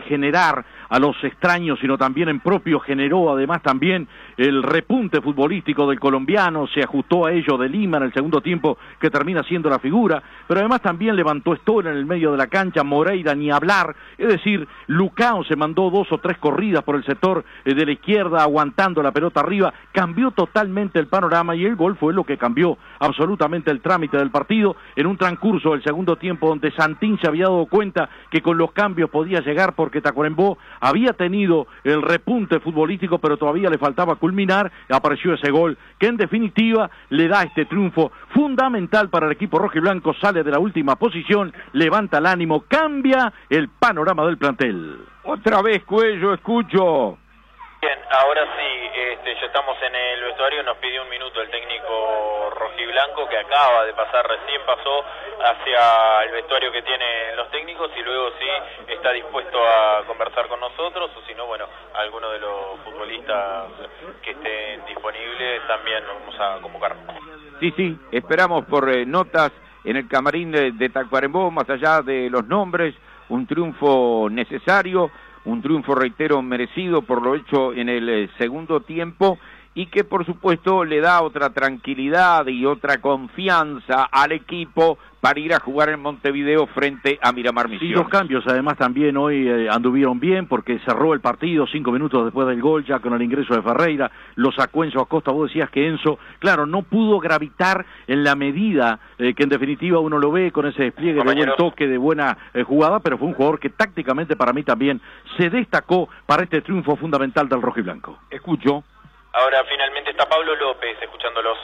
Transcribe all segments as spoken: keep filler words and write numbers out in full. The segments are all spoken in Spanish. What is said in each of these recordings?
generar a los extraños, sino también en propio generó además también el repunte futbolístico del colombiano, se ajustó a ello de Lima en el segundo tiempo, que termina siendo la figura, pero además también levantó Stoll en el medio de la cancha, Moreira ni hablar, es decir, Lucao se mandó dos o tres corridas por el sector eh, de la izquierda, aguantando la pelota arriba, cambió totalmente el panorama, y el gol fue lo que cambió absolutamente el trámite del partido, en un transcurso del segundo tiempo donde Santín se había dado cuenta que con los cambios podía llegar, porque Tacuarembó había tenido el repunte futbolístico, pero todavía le faltaba culminar, apareció ese gol, que en definitiva le da este triunfo fundamental para el equipo rojiblanco, sale de la última posición, levanta el ánimo, cambia el panorama del plantel. Otra vez Cuello, escucho. Bien, ahora sí, este, ya estamos en el vestuario, nos pidió un minuto el técnico rojiblanco que acaba de pasar, recién pasó hacia el vestuario que tienen los técnicos y luego sí está dispuesto a conversar con nosotros, o si no, bueno, alguno de los futbolistas que estén disponibles también nos vamos a convocar. Sí, sí, esperamos por eh, notas en el camarín de, de Tacuarembó, más allá de los nombres, un triunfo necesario, un triunfo, reitero, merecido por lo hecho en el eh, segundo tiempo, y que por supuesto le da otra tranquilidad y otra confianza al equipo para ir a jugar en Montevideo frente a Miramar Misiones. Sí, los cambios además también hoy eh, anduvieron bien, porque cerró el partido cinco minutos después del gol, ya con el ingreso de Ferreira, lo sacó Enzo Acosta. Vos decías que Enzo, claro, no pudo gravitar en la medida eh, que en definitiva uno lo ve con ese despliegue de buen toque, de buena eh, jugada, pero fue un jugador que tácticamente para mí también se destacó para este triunfo fundamental del rojiblanco. Escucho. Ahora finalmente está Pablo López escuchándolos.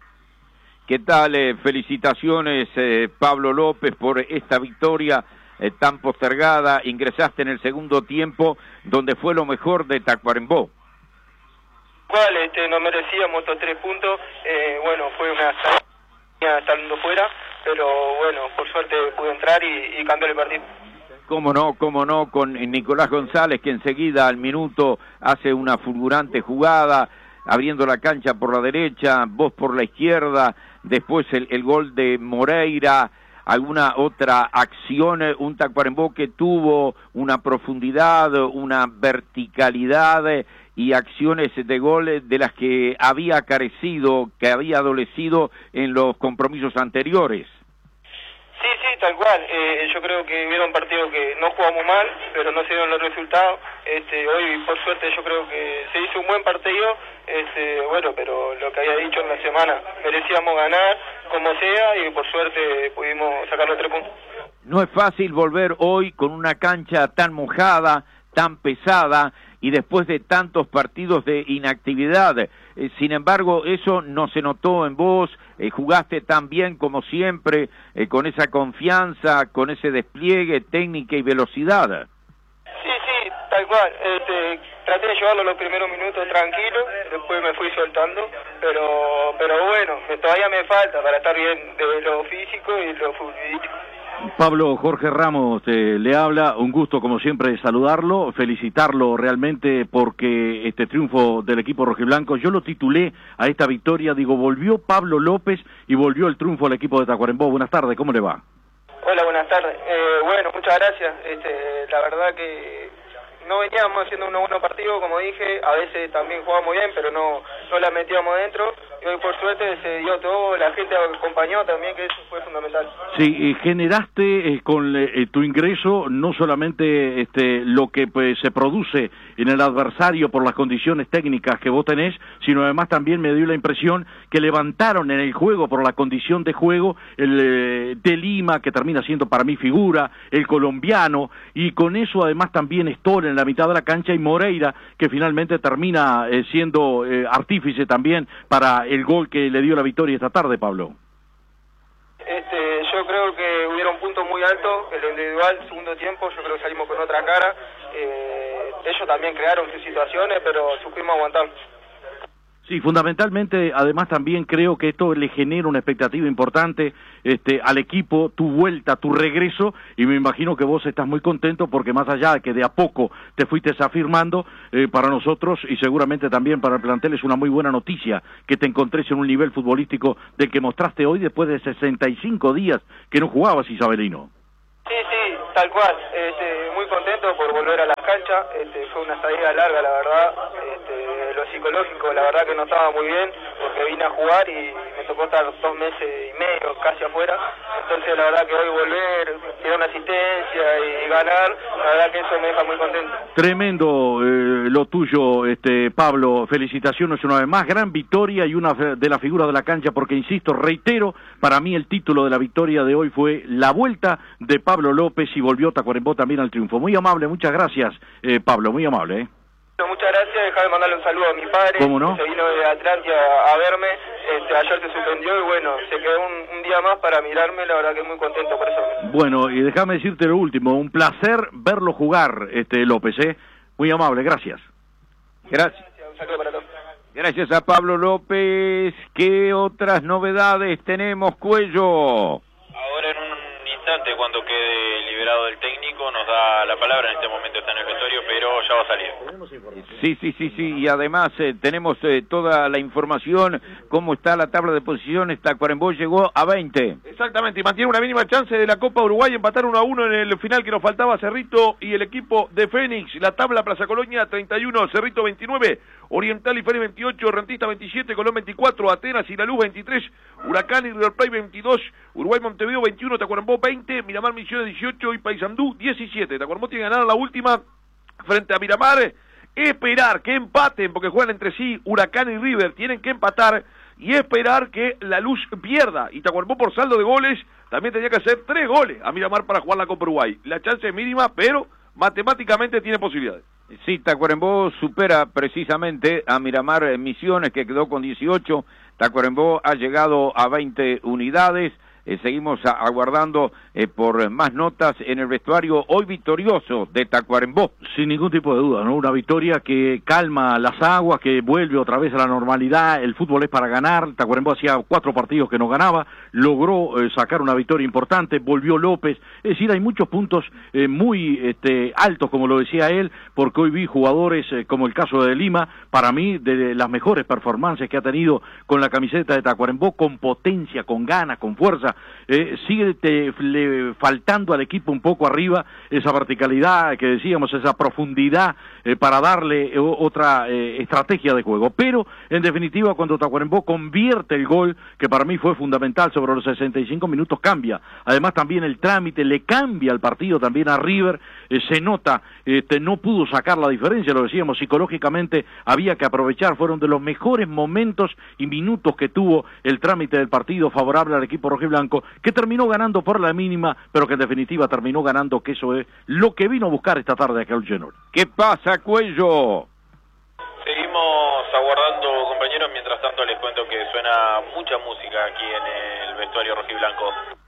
¿Qué tal? Eh, felicitaciones, eh, Pablo López, por esta victoria eh, tan postergada. Ingresaste en el segundo tiempo, donde fue lo mejor de Tacuarembó. Cual, este, no merecíamos estos tres puntos. Eh, bueno, fue una salida estando fuera, pero bueno, por suerte pude entrar y, y cambiar el partido. Cómo no, cómo no, con Nicolás González, que enseguida al minuto hace una fulgurante jugada, abriendo la cancha por la derecha, vos por la izquierda, después el, el gol de Moreira, alguna otra acción, un Tacuarembó que tuvo una profundidad, una verticalidad y acciones de gol de las que había carecido, que había adolecido en los compromisos anteriores. Sí, sí, tal cual. Eh, yo creo que hubiera un partido que no jugamos mal, pero no se dieron los resultados. Este, hoy, por suerte, yo creo que se hizo un buen partido. Este, bueno, pero lo que había dicho en la semana, merecíamos ganar como sea y por suerte pudimos sacar los tres puntos. No es fácil volver hoy con una cancha tan mojada, tan pesada, y después de tantos partidos de inactividad. Eh, sin embargo, eso no se notó en vos, eh, jugaste tan bien como siempre, eh, con esa confianza, con ese despliegue, técnica y velocidad. Sí, sí, tal cual. Este, traté de llevarlo los primeros minutos tranquilo, después me fui soltando, pero pero bueno, todavía me falta para estar bien de lo físico y lo futbolístico. Pablo, Jorge Ramos eh, le habla, un gusto como siempre saludarlo, felicitarlo realmente porque este triunfo del equipo rojiblanco, yo lo titulé a esta victoria, digo, volvió Pablo López y volvió el triunfo al equipo de Tacuarembó. Buenas tardes, ¿cómo le va? Hola, buenas tardes. Eh, bueno, muchas gracias. Este, la verdad que no veníamos haciendo unos buenos partidos, como dije, a veces también jugábamos bien, pero no, no la metíamos dentro, y hoy por suerte se dio todo, la gente acompañó también, que eso fue fundamental. Sí, eh, generaste eh, con eh, tu ingreso no solamente este, lo que pues, se produce en el adversario por las condiciones técnicas que vos tenés, sino además también me dio la impresión que levantaron en el juego por la condición de juego el eh, de Lima, que termina siendo para mí figura, el colombiano, y con eso además también Stoll en la mitad de la cancha y Moreira, que finalmente termina eh, siendo eh, artífice también para el gol que le dio la victoria esta tarde, Pablo. Este, yo creo que hubieron puntos muy altos, el individual, segundo tiempo, yo creo que salimos con otra cara, eh, ellos también crearon sus situaciones, pero supimos aguantar. Sí, fundamentalmente, además también creo que esto le genera una expectativa importante este, al equipo, tu vuelta, tu regreso, y me imagino que vos estás muy contento porque más allá de que de a poco te fuiste afirmando, eh, para nosotros y seguramente también para el plantel es una muy buena noticia que te encontres en un nivel futbolístico del que mostraste hoy después de sesenta y cinco días que no jugabas, Isabelino. Sí, sí, tal cual, este, muy contento por volver a la cancha, este, fue una salida larga, la verdad, este, lo psicológico, la verdad que no estaba muy bien, porque vine a jugar y me tocó estar dos meses y medio casi afuera, entonces la verdad que hoy volver, tirar una asistencia y ganar, la verdad que eso me deja muy contento. Tremendo eh, lo tuyo, este Pablo, felicitaciones una vez más, gran victoria y una de las figuras de la cancha, porque insisto, reitero, para mí el título de la victoria de hoy fue la vuelta de Pablo López y volvió Tacuarembó también al triunfo. Muy amable, muchas gracias eh, Pablo, muy amable. ¿eh? Bueno, muchas gracias, dejame mandarle un saludo a mi padre, ¿Cómo no? que se vino de Atlántida a, a verme, este, ayer se suspendió y bueno, se quedó un, un día más para mirarme, la verdad que muy contento por eso. Bueno, y déjame decirte lo último, un placer verlo jugar, este López, ¿eh? Muy amable, gracias. Gracias. Un saludo para todos. Gracias a Pablo López. ¿Qué otras novedades tenemos, Cuello? Ahora en un instante, cuando quede liberado el técnico, nos da la palabra. En este momento está en el vestuario, pero ya va a salir. Sí, sí, sí, sí. Y además eh, tenemos eh, toda la información, cómo está la tabla de posiciones. Tacuarembó llegó a veinte. Exactamente, y mantiene una mínima chance de la Copa Uruguay, empatar uno a uno en el final que nos faltaba Cerrito y el equipo de Fénix. La tabla, Plaza Colonia treinta y uno, Cerrito veintinueve, Oriental y Fénix veintiocho, Rentista veintisiete, Colón veinticuatro, Atenas y La Luz veintitrés, Huracán y River Plate veintidós, Uruguay Montevideo veintiuno, Tacuarembó veinte, Miramar Misiones dieciocho y Paysandú diecisiete. Tacuarembó tiene que ganar la última frente a Miramar. Esperar que empaten, porque juegan entre sí Huracán y River, tienen que empatar y esperar que La Luz pierda. Y Tacuarembó por saldo de goles también tenía que hacer tres goles a Miramar para jugar la Copa Uruguay. La chance es mínima, pero matemáticamente tiene posibilidades. Sí, Tacuarembó supera precisamente a Miramar Misiones, que quedó con dieciocho. Tacuarembó ha llegado a veinte unidades. Eh, seguimos a, aguardando eh, por más notas en el vestuario hoy victorioso de Tacuarembó. Sin ningún tipo de duda, ¿no? Una victoria que calma las aguas, que vuelve otra vez a la normalidad. El fútbol es para ganar. Tacuarembó hacía cuatro partidos que no ganaba, logró eh, sacar una victoria importante, volvió López. Es decir, hay muchos puntos eh, muy este, altos, como lo decía él, porque hoy vi jugadores eh, como el caso de Lima, para mí de las mejores performances que ha tenido con la camiseta de Tacuarembó, con potencia, con ganas, con fuerza. Eh, sigue te, le, faltando al equipo un poco arriba esa verticalidad que decíamos, esa profundidad eh, para darle eh, otra eh, estrategia de juego, pero en definitiva cuando Tacuarembó convierte el gol, que para mí fue fundamental sobre los sesenta y cinco minutos, cambia, además también el trámite, le cambia el partido también a River, eh, se nota, este, no pudo sacar la diferencia, lo decíamos, psicológicamente había que aprovechar, fueron de los mejores momentos y minutos que tuvo el trámite del partido favorable al equipo rojiblanco, que terminó ganando por la mínima, pero que en definitiva terminó ganando, que eso es lo que vino a buscar esta tarde acá el Genor. ¿Qué pasa, Cuello? Seguimos aguardando, compañeros, mientras tanto les cuento que suena mucha música aquí en el vestuario rojiblanco.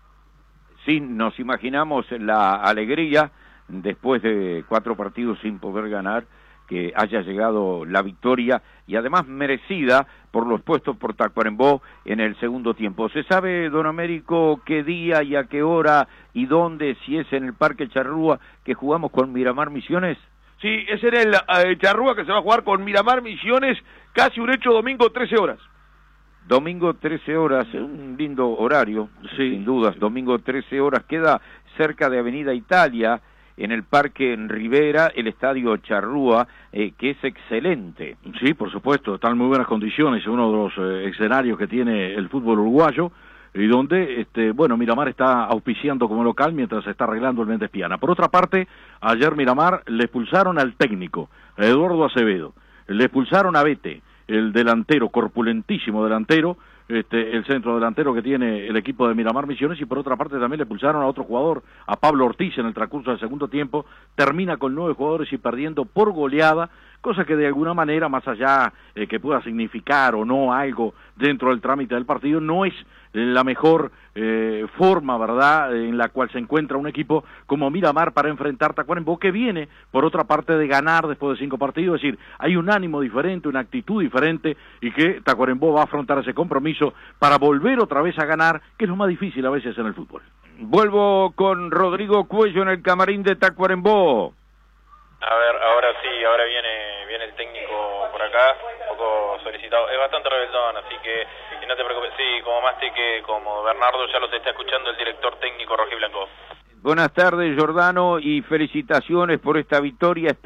Sí, nos imaginamos la alegría después de cuatro partidos sin poder ganar, que haya llegado la victoria y además merecida por los puestos por Tacuarembó en el segundo tiempo. ¿Se sabe, don Américo, qué día y a qué hora y dónde, si es en el Parque Charrúa que jugamos con Miramar Misiones? Sí, ese era el eh, Charrúa que se va a jugar con Miramar Misiones, casi un hecho, domingo trece horas. Domingo trece horas, un lindo horario, sí, sin dudas. Domingo trece horas, queda cerca de Avenida Italia, en el Parque en Rivera, el Estadio Charrúa, eh, que es excelente. Sí, por supuesto, está en muy buenas condiciones, es uno de los eh, escenarios que tiene el fútbol uruguayo, y donde, este, bueno, Miramar está auspiciando como local mientras se está arreglando el Méndez Piana. Por otra parte, ayer Miramar le expulsaron al técnico, a Eduardo Acevedo, le expulsaron a Bete, el delantero, corpulentísimo delantero, Este, el centro delantero que tiene el equipo de Miramar Misiones, y por otra parte también le pulsaron a otro jugador, a Pablo Ortiz, en el transcurso del segundo tiempo. Termina con nueve jugadores y perdiendo por goleada, cosa que de alguna manera, más allá eh, que pueda significar o no algo dentro del trámite del partido, no es la mejor eh, forma, ¿verdad?, en la cual se encuentra un equipo como Miramar para enfrentar Tacuarembó, que viene, por otra parte, de ganar después de cinco partidos. Es decir, hay un ánimo diferente, una actitud diferente, y que Tacuarembó va a afrontar ese compromiso para volver otra vez a ganar, que es lo más difícil a veces en el fútbol. Vuelvo con Rodrigo Cuello en el camarín de Tacuarembó. A ver, ahora sí, ahora viene viene el técnico por acá, un poco solicitado, es bastante rebeldón, así que no te preocupes, sí, como Mastique, como Bernardo, ya los está escuchando el director técnico rojiblanco. Buenas tardes, Giordano, y felicitaciones por esta victoria.